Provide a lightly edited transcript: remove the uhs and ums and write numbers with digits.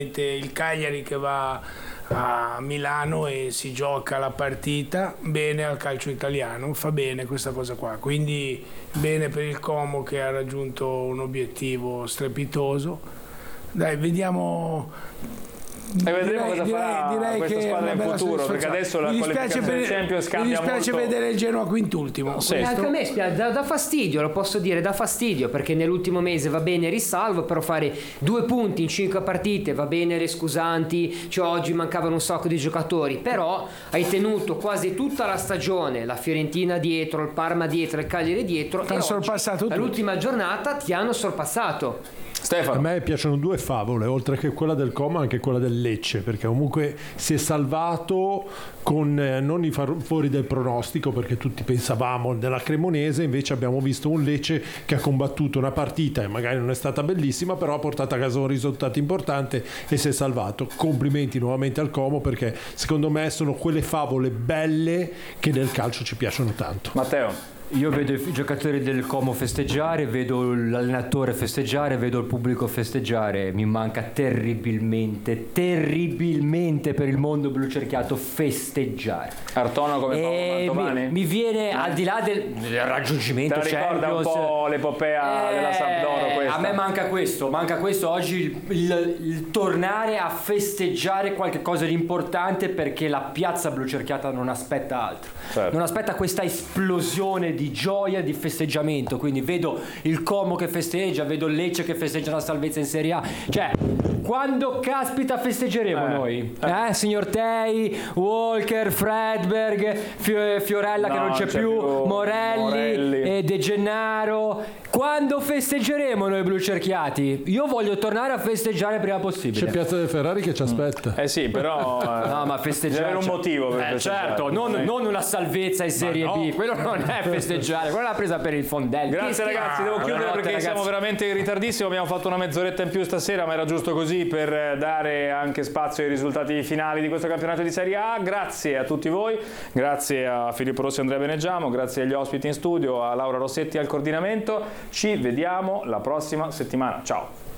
Il Cagliari che va a Milano e si gioca la partita, bene al calcio italiano, fa bene questa cosa qua, quindi bene per il Como che ha raggiunto un obiettivo strepitoso. Dai, vediamo. E vedremo cosa farà questa squadra in futuro, perché adesso la qualificazione del Champions cambia molto. Mi dispiace vedere il Genoa quintultimo. Sì. Anche a me dà fastidio, lo posso dire, dà fastidio, perché nell'ultimo mese va bene risalvo, però fare 2 punti in 5 partite va bene le scusanti, cioè oggi mancavano un sacco di giocatori, però hai tenuto quasi tutta la stagione, la Fiorentina dietro, il Parma dietro, il Cagliari dietro, ti hanno sorpassato tutti. L'ultima giornata ti hanno sorpassato. Stefano. A me piacciono 2 favole, oltre che quella del Como anche quella del Lecce, perché comunque si è salvato con non i fuori del pronostico, perché tutti pensavamo della Cremonese, invece abbiamo visto un Lecce che ha combattuto una partita e magari non è stata bellissima, però ha portato a casa un risultato importante e si è salvato. Complimenti nuovamente al Como, perché secondo me sono quelle favole belle che nel calcio ci piacciono tanto. Matteo. Io vedo i giocatori del Como festeggiare, vedo l'allenatore festeggiare, vedo il pubblico festeggiare. Mi manca terribilmente per il mondo blu cerchiato festeggiare. Artono come Mantovani? Mi viene al di là del raggiungimento. Te ricorda un po' l'epopea della Sampdoria questa? A me manca questo oggi, il tornare a festeggiare qualche cosa di importante, perché la piazza blu cerchiata non aspetta altro. Certo. Non aspetta questa esplosione di gioia, di festeggiamento. Quindi vedo il Como che festeggia, vedo il Lecce che festeggia la salvezza in Serie A. Cioè, quando caspita festeggeremo noi? Signor Tei, Walker, Fredberg, Fiorella che non c'è più, Morelli. E De Gennaro. Quando festeggeremo noi blu cerchiati? Io voglio tornare a festeggiare prima possibile. C'è Piazza del Ferrari che ci aspetta. Sì, però no, ma festeggiare deve avere un motivo per festeggiare. Certo, non una salvezza in Serie B. Quello non è festeggiare, quella l'ha presa per il fondello. Grazie ragazzi, devo chiudere perché siamo veramente in ritardissimo. Abbiamo fatto una mezz'oretta in più stasera, ma era giusto così per dare anche spazio ai risultati finali di questo campionato di Serie A. Grazie a tutti voi, grazie a Filippo Rossi e Andrea Beneggiamo, grazie agli ospiti in studio, a Laura Rossetti al coordinamento. Ci vediamo la prossima settimana. Ciao.